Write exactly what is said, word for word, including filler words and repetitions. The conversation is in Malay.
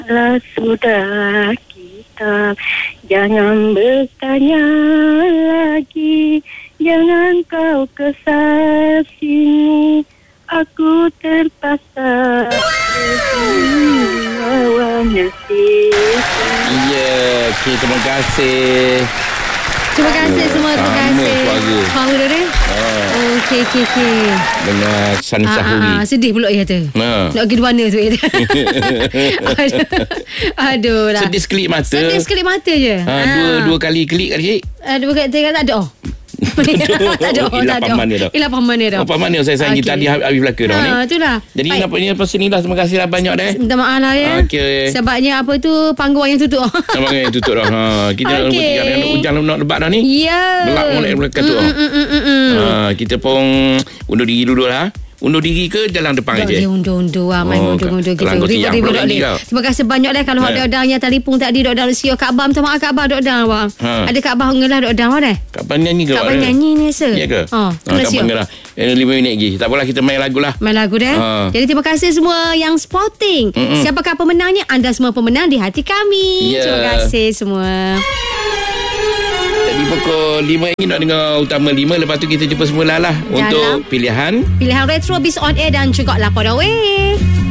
Lah sudah kita, jangan bertanya lagi, jangan kau kesal sini, aku terpaksa bawa nasib. Ya, okey, terima kasih. Terima kasih Oh, semua. Terima sama kasih. suara. Suara dia ni. Ah, Okey, okey, okey. dengan Sani Ah, Sahuri. ah, ah, sedih pula ya tu. Ha. Nak pergi mana tu ya tu. Aduh. Aduh lah. Sedih sekelip mata. Sedih sekelip mata je. Ha, dua dua kali klik kali. Uh, dua kali tiga kali tak ada. Oh. tak ada. Oh, Ialah tak ada. paman dia dah. Ialah paman dia dah. Oh, paman dia saya sayang kita Okey. tadi habis belaka dah ni. Ha, itulah. Jadi Baik. nampaknya pasal ni dah. Terima kasih lah banyak dah. Minta maaf lah ya. Okey. Sebabnya apa tu panggung yang tutup. Nampak yang tutup dah. Ha, kita nak Okey. buktikan dengan hujan nak lebat dah ni. Ya. Belak molek belakang tu. Mm, mm, mm, mm, mm. Ha, kita pun undur diri dulu lah. Undur diri ke jalan depan Tak aja? boleh undur-undur lah. Main Oh, undur-undur gitu. kelangkau tiang Ribut-ribut pula dok ni dek. kau. Terima kasih banyak dah. Kalau Ha. ada orang yang telefon tadi dok dah siap Kak Abah. Minta maaf Kak Abah dok dah awak. Ha. Ada Kak Abah ngelah dok dah awak dah. Kapan nyanyi ke? Kak awak Abah ni? nyanyi ni rasa. Ya ke? Oh, Ha, terima kasih. kapan lah. Eh, lima minit lagi. Tak apalah kita main lagu lah. Main lagu dah. Ha. Jadi terima kasih semua yang sporting. Mm-mm. Siapakah pemenangnya? Anda semua pemenang di hati kami. Ya. Terima kasih semua. Tadi pukul lima ini nak dengar utama lima. Lepas tu kita jumpa semula lah. Untuk pilihan Pilihan Retro Biz on Air dan juga Lapor Away.